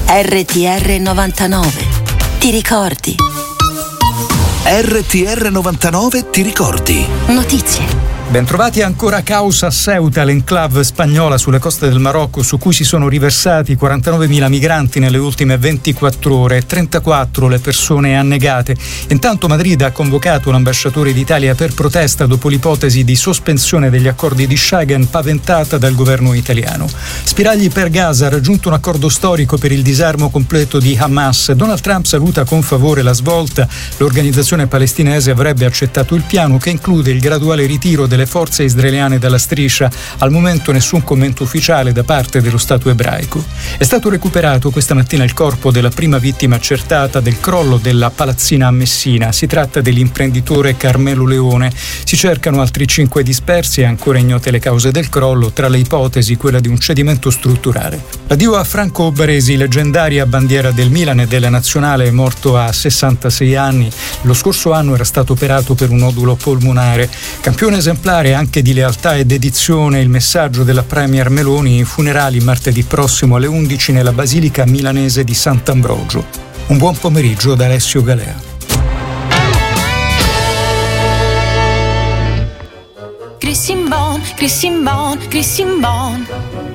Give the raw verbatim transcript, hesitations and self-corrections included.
R T R novantanove. Ti ricordi? R T R novantanove ti ricordi? Notizie. Bentrovati ancora. Causa Ceuta, l'enclave spagnola sulle coste del Marocco su cui si sono riversati quarantanovemila migranti nelle ultime ventiquattro ore, trentaquattro le persone annegate. Intanto Madrid ha convocato l'ambasciatore d'Italia per protesta dopo l'ipotesi di sospensione degli accordi di Schengen paventata dal governo italiano. Spiragli per Gaza, ha raggiunto un accordo storico per il disarmo completo di Hamas. Donald Trump saluta con favore la svolta. L'organizzazione palestinese avrebbe accettato il piano che include il graduale ritiro delle forze israeliane dalla striscia. Al momento nessun commento ufficiale da parte dello Stato ebraico. È stato recuperato questa mattina il corpo della prima vittima accertata del crollo della palazzina a Messina. Si tratta dell'imprenditore Carmelo Leone. Si cercano altri cinque dispersi e ancora ignote le cause del crollo, tra le ipotesi quella di un cedimento strutturale. Addio a Franco Baresi, leggendaria bandiera del Milan e della nazionale, morto a sessantasei anni. Lo scorso anno era stato operato per un nodulo polmonare. Campione esemplare anche di lealtà e dedizione, il messaggio della Premier Meloni in funerali martedì prossimo alle undici nella Basilica Milanese di Sant'Ambrogio. Un buon pomeriggio da Alessio Galea. Christine Bond, Christine Bond, Christine Bond.